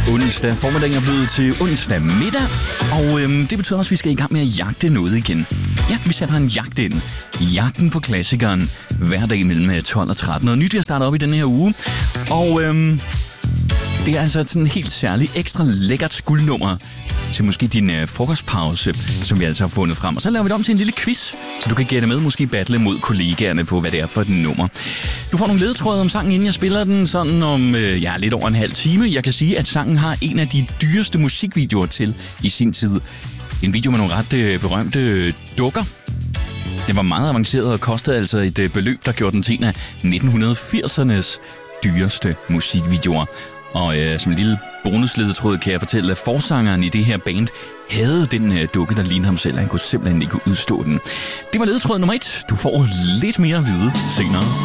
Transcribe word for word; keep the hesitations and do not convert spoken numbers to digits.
Onsdag formiddag er blevet til onsdag middag, og øhm, det betyder også, at vi skal i gang med at jagte noget igen. Ja, vi sætter en jagt ind. Jagten på klassikeren. Hver dag mellem tolv og tretten. Noget nyt, jeg starter op i den her uge. Og øhm, det er altså sådan en helt særlig ekstra lækkert guldnummer til måske din øh, frokostpause, som vi altså har fundet frem. Og så laver vi det om til en lille quiz, så du kan gætte med, måske battle mod kollegaerne på, hvad det er for et nummer. Du får nogle ledetråde om sangen, inden jeg spiller den, sådan om øh, ja, lidt over en halv time. Jeg kan sige, at sangen har en af de dyreste musikvideoer til i sin tid. En video med nogle ret øh, berømte øh, dukker. Den var meget avanceret og kostede altså et øh, beløb, der gjorde den til en af nitten firsernes dyreste musikvideoer. Og øh, som en lille bonusledetråd kan jeg fortælle, at forsangeren i det her band havde den øh, dukke, der lignede ham selv, og han kunne simpelthen ikke udstå den. Det var ledetråd nummer et. Du får lidt mere at vide senere.